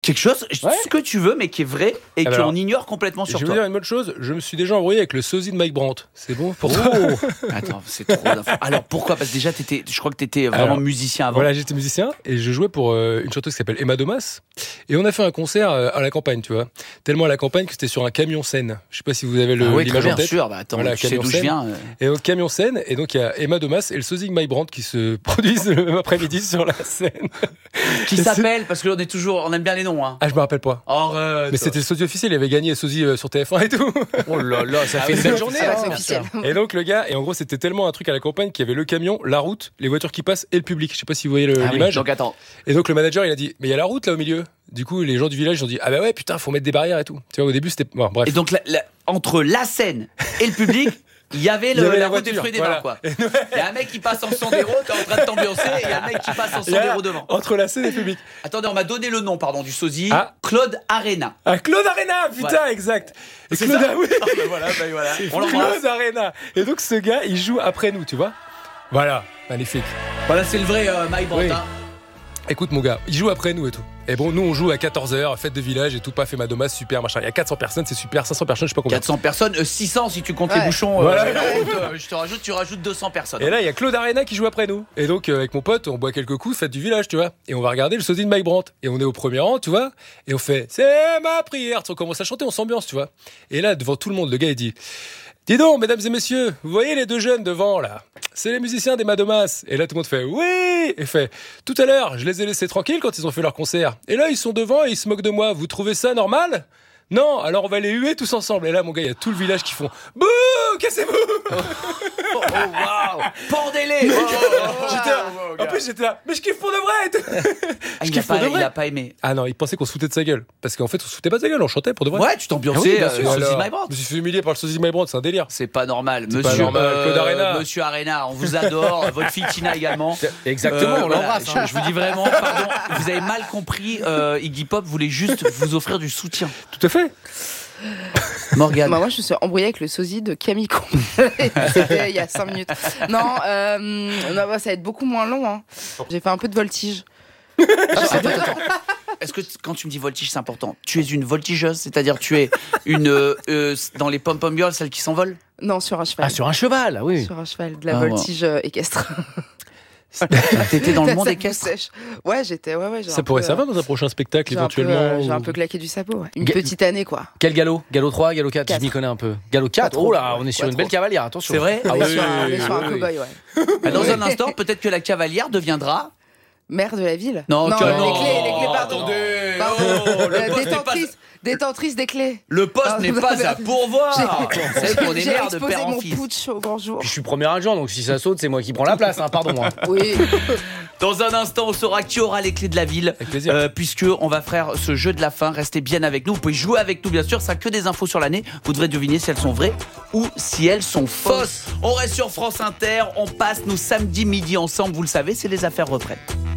quelque chose, ce que tu veux, mais qui est vrai et qu'on ignore complètement sur toi. Je veux dire une autre chose, je me suis déjà embrouillé avec le sosie de Mike Brandt. C'est bon pour toi? Attends, c'est trop d'infos. Alors pourquoi? Parce que déjà, je crois que t'étais vraiment musicien avant. Voilà, j'étais musicien et je jouais pour une chanteuse qui s'appelle Emma Domas. Et on a fait un concert à la campagne, tu vois. Tellement à la campagne que c'était sur un camion scène. Je sais pas si vous avez l'image en tête. Bien sûr, attends, voilà, tu sais d'où je viens. Et donc camion scène, et donc il y a Emma Domas et le sosie de Mike Brandt qui se produisent le même après-midi sur la scène. Qui s'appelle, parce qu'on on aime bien les noms. Hein. Ah, je me rappelle pas. Arrête. Mais c'était le sosie officiel, il avait gagné le sosie sur TF1 et tout. Oh là là, ça fait une belle journée. C'est officiel. Et donc le gars, et en gros c'était tellement un truc à la campagne qu'il y avait le camion, la route, les voitures qui passent et le public. Je sais pas si vous voyez l'image. Donc attends. Et donc le manager il a dit, mais il y a la route là au milieu. Du coup les gens du village ils ont dit, ah bah ouais putain faut mettre des barrières et tout. Tu vois au début c'était bon, bref. Et donc entre la scène et le public. Il y avait la route des fruits et des vins, quoi. Il y a un mec qui passe en Sandero, t'es en train de t'ambiancer, et il y a un mec qui passe en Sandero devant. Entre la scène et le public. Attendez, on m'a donné le nom, du sosie. Claude Arena. Ah, Claude Arena, putain, voilà. Exact. Et c'est Claude, ça. Oui. Voilà. On Claude Arena. Et donc ce gars, il joue après nous, tu vois. Voilà, magnifique. Voilà, c'est le vrai Mike Brandt. Oui. Écoute mon gars, il joue après nous et tout. Et bon, nous on joue à 14h, fête de village et tout, paf et Madomas, super machin. Il y a 400 personnes, c'est super, 500 personnes, je sais pas combien. 400 personnes, 600 si tu comptes les bouchons. Voilà. Tu rajoutes 200 personnes. Et là, il y a Claude Arena qui joue après nous. Et donc, avec mon pote, on boit quelques coups, fête du village, tu vois. Et on va regarder le sosie de Mike Brandt. Et on est au premier rang, tu vois. Et on fait, c'est ma prière. On commence à chanter, on s'ambiance, tu vois. Et là, devant tout le monde, le gars, il dit, dis donc, mesdames et messieurs, vous voyez les deux jeunes devant, là? C'est les musiciens des Madomas. Et là, tout le monde fait, oui! Et fait, tout à l'heure, je les ai laissés tranquilles quand ils ont fait leur concert. Et là, ils sont devant et ils se moquent de moi. Vous trouvez ça normal? Non, alors on va les huer tous ensemble. Et là, mon gars, il y a tout le village qui font, bouh! Cassez-vous! Oh, waouh! Pendez-les! En plus, j'étais là, mais je kiffe pour de vrai! Il a pas aimé. Ah non, il pensait qu'on se foutait de sa gueule. Parce qu'en fait, on se foutait pas de sa gueule, on chantait pour de vrai. Ouais, tu t'ambiançais, sosie Mike Brandt. Je me suis fait humilier par le sosie Mike Brandt, c'est un délire. C'est pas normal. Claude Arena. Monsieur Arena, on vous adore. Votre fille Tina également. Exactement, on l'embrasse. Je vous dis vraiment, pardon, vous avez mal compris. Iggy Pop voulait juste vous offrir du soutien. Tout à fait. Morgane. Moi, je me suis embrouillée avec le sosie de Camille Combal. C'était il y a 5 minutes. Non, ça va être beaucoup moins long. Hein. J'ai fait un peu de voltige. Attends. Est-ce que quand tu me dis voltige, c'est important? Tu es une voltigeuse, c'est-à-dire tu es une dans les pom-pom girls, celles qui s'envolent? Non, sur un cheval. Ah, sur un cheval, oui. Sur un cheval, de la voltige équestre. T'étais dans le monde équestre? Ouais, j'étais. Ouais, ça pourrait servir dans un prochain spectacle éventuellement. J'ai un peu claqué du sabot. Ouais. Une petite année, quoi. Quel galop? Galop 3, galop 4, je m'y connais un peu. Galop 4, oh là, on est sur une belle cavalière, attention. C'est vrai? On est sur un cow-boy, ouais. Dans un instant, peut-être que la cavalière deviendra maire de la ville. Non, les clés, pardon. Attendez. Détentrice des clés. Le poste n'est pas à pourvoir. C'est qu'on est mère de père en fils. J'ai exposé mon putsch au grand jour. Je suis premier agent, donc si ça saute, c'est moi qui prends la place, pardon. Oui. Dans un instant, on saura qui aura les clés de la ville. Avec plaisir. Puisque on va faire ce jeu de la fin. Restez bien avec nous. Vous pouvez jouer avec nous, bien sûr. Ça que des infos sur l'année. Vous devrez deviner si elles sont vraies ou si elles sont fausses. On reste sur France Inter. On passe nos samedis midi ensemble. Vous le savez, c'est les affaires reprennent.